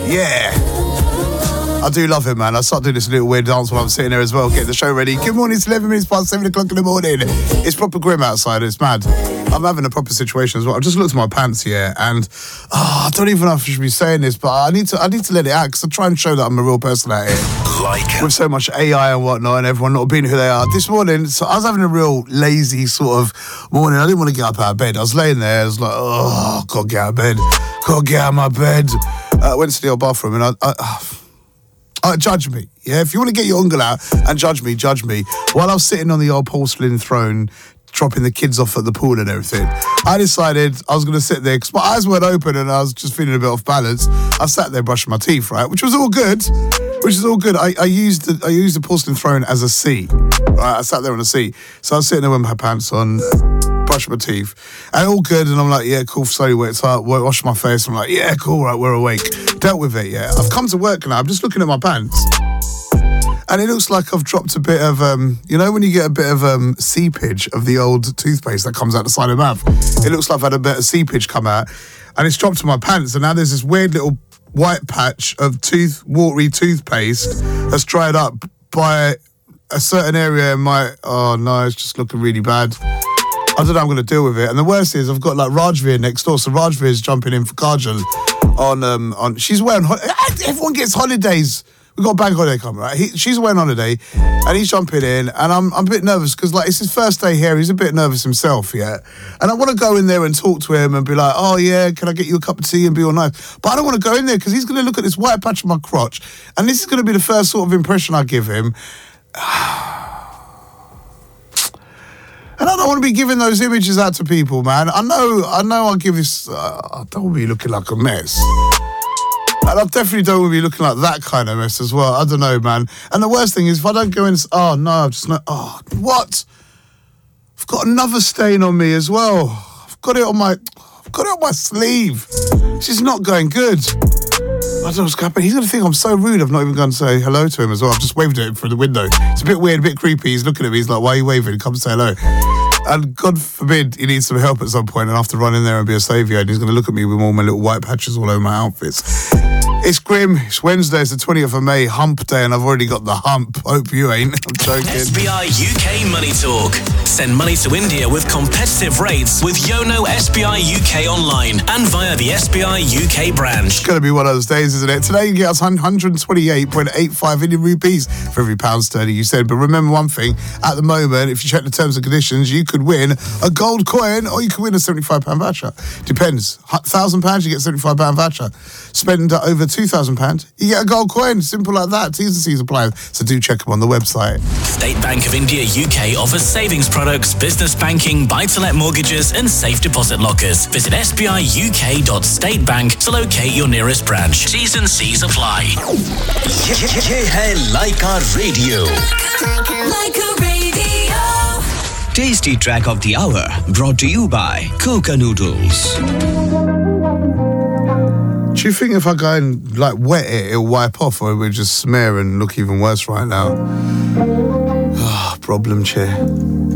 Yeah. I do love it, man. I start doing this little weird dance while I'm sitting there as well, getting the show ready. Good morning, it's 11 minutes past 7 o'clock in the morning. It's proper grim outside, it's mad. I'm having a proper situation as well. I just looked at my pants here and I don't even know if I should be saying this, but I need to let it out because I try and show that I'm a real person out here. With so much AI and whatnot and everyone not being who they are. This morning, so I was having a real lazy sort of morning. I didn't want to get up out of bed. I was laying there, I was like, oh, gotta get out of bed. Gotta get out of my bed. I went to the old bathroom and judge me, yeah? If you want to get your ungle out and judge me. While I was sitting on the old porcelain throne, dropping the kids off at the pool and everything, I decided I was going to sit there because my eyes weren't open and I was just feeling a bit off balance. I sat there brushing my teeth, right? Which is all good. I used the porcelain throne as a seat, right? I sat there on a seat. So I was sitting there with my pants on, brushing my teeth, and all good. And I'm like, yeah, cool, slowly wet up, wash my face. I'm like, yeah, cool, right, we're awake. Dealt with it, yeah. I've come to work now. I'm just looking at my pants. And it looks like I've dropped a bit of, you know when you get a bit of seepage of the old toothpaste that comes out the side of the mouth? It looks like I've had a bit of seepage come out, and it's dropped to my pants, and now there's this weird little white patch of watery toothpaste that's dried up by a certain area in my... Oh, no, it's just looking really bad. I don't know how I'm going to deal with it. And the worst is I've got, like, Rajveer next door, so Rajveer's jumping in for Kajal on... She's wearing... Everyone gets holidays. We've got a bank holiday coming, right? She's away on holiday, and he's jumping in, and I'm a bit nervous because, like, it's his first day here. He's a bit nervous himself, yeah? And I want to go in there and talk to him and be like, oh, yeah, can I get you a cup of tea and be all nice? But I don't want to go in there because he's going to look at this white patch on my crotch, and this is going to be the first sort of impression I give him. And I don't want to be giving those images out to people, man. I know I give this... I don't want to be looking like a mess. And I definitely don't want to be looking like that kind of mess as well. I don't know, man. And the worst thing is if I don't go in... Oh, no, I've just not... Oh, what? I've got another stain on me as well. I've got it on my sleeve. This is not going good. I don't know what's happening. He's going to think I'm so rude. I've not even gone to say hello to him as well. I've just waved at him through the window. It's a bit weird, a bit creepy. He's looking at me. He's like, why are you waving? Come say hello. And God forbid he needs some help at some point and I have to run in there and be a saviour. And he's going to look at me with all my little white patches all over my outfits. It's grim. It's Wednesday. It's the 20th of May, hump day, and I've already got the hump. Hope you ain't. I'm joking. SBI UK Money Talk. Send money to India with competitive rates with Yono SBI UK online and via the SBI UK branch. It's going to be one of those days, isn't it? Today you get us 128.85 Indian rupees for every pound sterling you send. But remember one thing, at the moment, if you check the terms and conditions, you could win a gold coin or you could win a £75 voucher. Depends. £1,000, you get £75 voucher. Spend over £2,000, you get a gold coin. Simple like that. T's and C's apply. So do check them on the website. State Bank of India UK offers savings products, business banking, buy-to-let mortgages and safe deposit lockers. Visit sbiuk.statebank to locate your nearest branch. T's and C's apply. ये है Laika Radio. Laika Radio. Tasty track of the hour brought to you by Coca Noodles. Do you think if I go and like wet it, it'll wipe off, or it will just smear and look even worse right now? Problem chair.